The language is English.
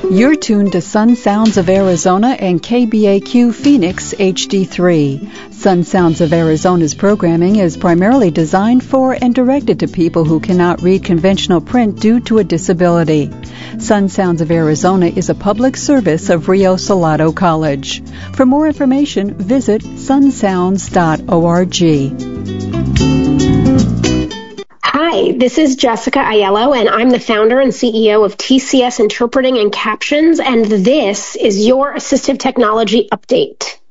You're tuned to Sun Sounds of Arizona and KBAQ Phoenix HD3. Sun Sounds of Arizona's programming is primarily designed for and directed to people who cannot read conventional print due to a disability. Sun Sounds of Arizona is a public service of Rio Salado College. For more information, visit sunsounds.org. Hi, this is Jessica Aiello, and I'm the founder and CEO of TCS Interpreting and Captions, and this is your assistive technology update.